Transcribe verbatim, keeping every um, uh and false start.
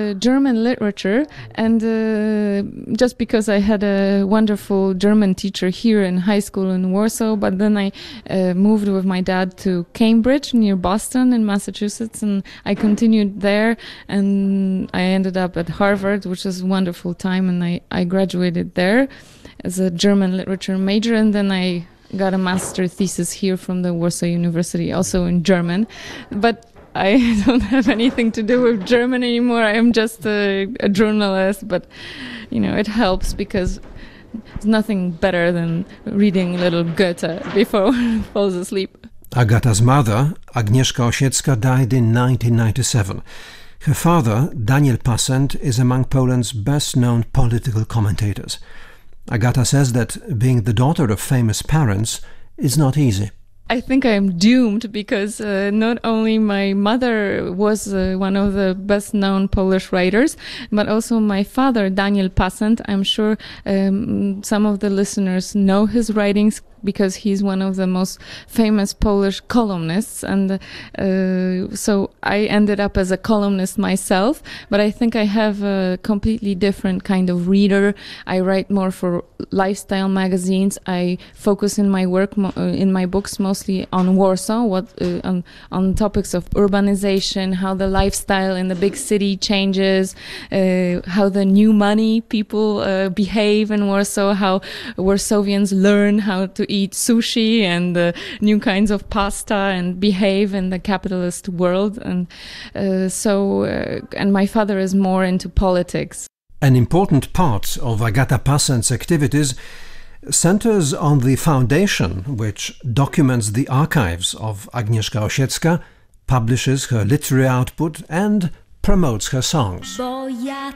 uh, German literature, and uh, just because I had a wonderful German teacher here in high school in Warsaw, but then I uh, moved with my dad to Cambridge near Boston in Massachusetts, and I continued there, and I ended up at Harvard, which was a wonderful time, and I, I graduated there as a German literature major, and then I got a master thesis here from the Warsaw University, also in German. But I don't have anything to do with German anymore. I am just a, a journalist, but you know, it helps because it's nothing better than reading little Goethe before one falls asleep. Agata's mother, Agnieszka Osiecka, died in nineteen ninety-seven. Her father, Daniel Passent, is among Poland's best-known political commentators. Agata says that being the daughter of famous parents is not easy. I think I am doomed because uh, not only my mother was uh, one of the best-known Polish writers, but also my father, Daniel Passent. I'm sure um, some of the listeners know his writings because he's one of the most famous Polish columnists. And uh, so I ended up as a columnist myself, but I think I have a completely different kind of reader. I write more for lifestyle magazines. I focus in my work, mo- in my books, mostly on Warsaw, what uh, on, on topics of urbanization, how the lifestyle in the big city changes, uh, how the new money people uh, behave in Warsaw, how Warsawians learn how to eat sushi and uh, new kinds of pasta and behave in the capitalist world. And uh, so, uh, and my father is more into politics. An important part of Agata Passent's activities centers on the foundation which documents the archives of Agnieszka Osiecka, publishes her literary output and promotes her songs. Bo ja